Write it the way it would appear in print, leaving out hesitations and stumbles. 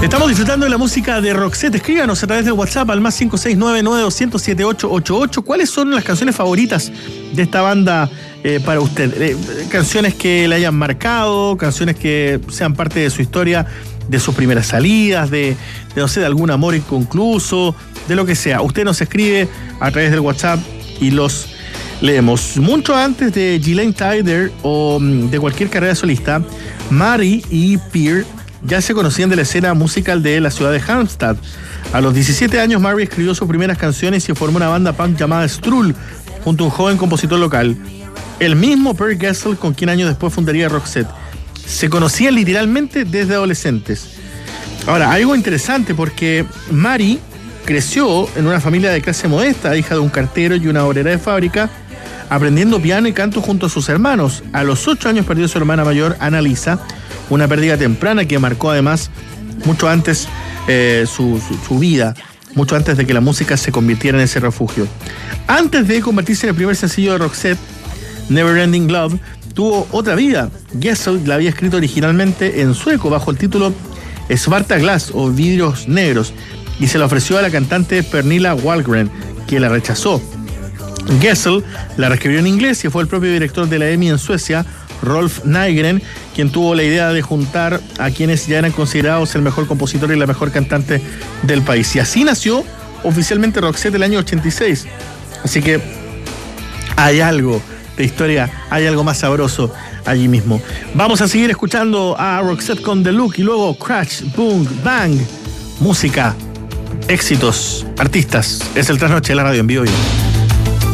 Estamos disfrutando de la música de Roxette. Escríbanos a través del WhatsApp al más 569-900-7888. ¿Cuáles son las canciones favoritas de esta banda para usted? Canciones que le hayan marcado, canciones que sean parte de su historia, de sus primeras salidas, de no sé, de algún amor inconcluso, de lo que sea. Usted nos escribe a través del WhatsApp y los leemos. Mucho antes de Ghislaine Tyler o de cualquier carrera solista, Mary y Pierre ya se conocían de la escena musical de la ciudad de Halmstad. A los 17 años, Mary escribió sus primeras canciones y formó una banda punk llamada Strull, junto a un joven compositor local, el mismo Per Gessle, con quien años después fundaría Roxette. Se conocían literalmente desde adolescentes. Ahora, algo interesante porque Mary creció en una familia de clase modesta, hija de un cartero y una obrera de fábrica, aprendiendo piano y canto junto a sus hermanos. A los 8 años perdió a su hermana mayor, Annalisa, una pérdida temprana que marcó además mucho antes su vida, mucho antes de que la música se convirtiera en ese refugio. Antes de convertirse en el primer sencillo de Roxette, Neverending Love tuvo otra vida. Gessle la había escrito originalmente en sueco bajo el título Svarta Glas o Vidrios Negros y se la ofreció a la cantante Pernilla Wahlgren, que la rechazó. Gessle la reescribió en inglés y fue el propio director de la EMI en Suecia, Rolf Nygren, quien tuvo la idea de juntar a quienes ya eran considerados el mejor compositor y la mejor cantante del país. Y así nació oficialmente Roxette el año 86. Así que hay algo de historia, hay algo más sabroso allí mismo. Vamos a seguir escuchando a Roxette con The Look y luego Crash, Boom, Bang. Música, éxitos, artistas. Es el Trasnoche de la radio en vivo.